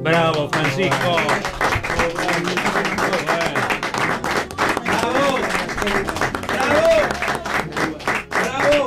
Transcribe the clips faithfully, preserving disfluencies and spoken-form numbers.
Bravo, Francisco. ¡Bravo! ¡Bravo! ¡Bravo!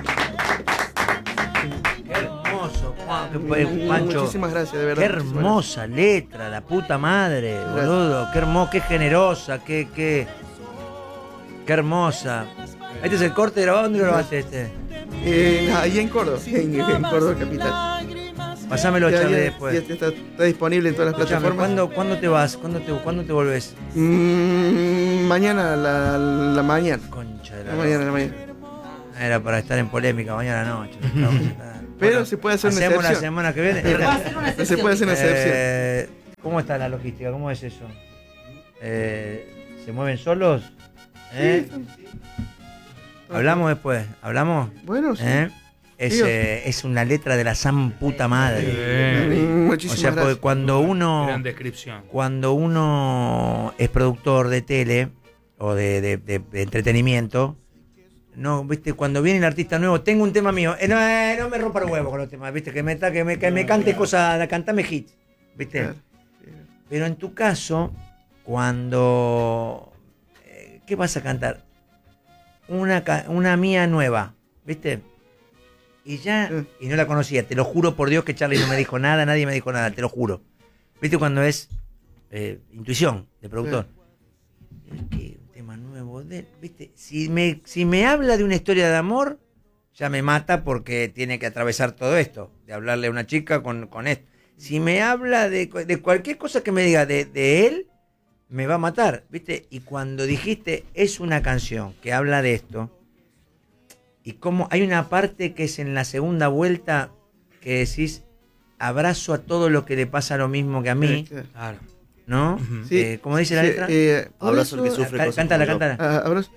Qué hermoso, Juan, qué, Pancho. Muchísimas gracias, de verdad. Qué hermosa letra, la puta madre, boludo. Qué hermosa, qué generosa, qué, qué, qué hermosa. ¿Este es el corte grabado? ¿Dónde lo grabaste este? Eh, ahí en Córdoba, en, en Córdoba Capital. Pasámelo, Ya, Charlie, ya, después. ya está, está disponible en todas las Escuchame, plataformas. ¿cuándo, ¿cuándo te vas? ¿Cuándo te, ¿cuándo te volvés? Mm, mañana, la, la mañana. Concha de la La mañana, la mañana. Era para estar en polémica mañana noche. Pero Bueno, se puede hacer una hacemos excepción. la semana que viene. Pero se puede hacer una excepción. Eh, ¿Cómo está la logística? ¿Cómo es eso? Eh, ¿Se mueven solos? ¿Eh? ¿Hablamos después? ¿Hablamos? Bueno, sí. ¿Eh? Es, Sí, eh, es una letra de la san puta madre. Mm, O muchísimas sea, porque gracias. cuando uno, Gran descripción. cuando uno es productor de tele o de, de- de- de entretenimiento, no, viste, cuando viene el artista nuevo, tengo un tema mío, eh, no, eh, no me rompa los huevos con los temas, viste, que me, ta- que me, que me cante cosas, cantame hits, viste. Claro. Pero en tu caso, cuando, eh, ¿qué vas a cantar? Una, ca- una mía nueva, viste. Y ya, Sí. y no la conocía, te lo juro por Dios que Charlie no me dijo nada, nadie me dijo nada, te lo juro. ¿Viste cuando es eh, intuición de productor? Es que un tema nuevo de él, ¿viste? Si me, si me habla de una historia de amor, ya me mata porque tiene que atravesar todo esto, de hablarle a una chica con, con esto. Si me habla de, de cualquier cosa que me diga de, de él, me va a matar, ¿viste? Y cuando dijiste, es una canción que habla de esto, y como hay una parte que es en la segunda vuelta que decís, abrazo a todo lo que le pasa lo mismo que a mí, Eh, Claro. ¿no? Ujú. Sí, Eh, ¿Cómo dice la sí, letra? eh, por Abrazo al que eso- sufre Cá- cosas cántala, como yo. cántala. Ah, abrazo.